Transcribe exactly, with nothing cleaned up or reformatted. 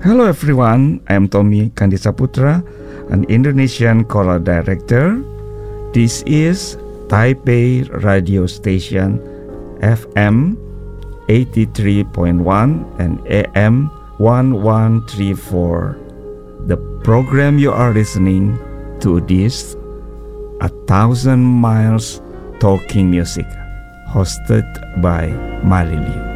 Hello everyone, I am Tommy Kandisaputra, an Indonesian choral director. This is Taipei Radio Station F M eighty-three point one and A M eleven thirty-four. The program you are listening to is A Thousand Miles Talking Music, hosted by Mariliu.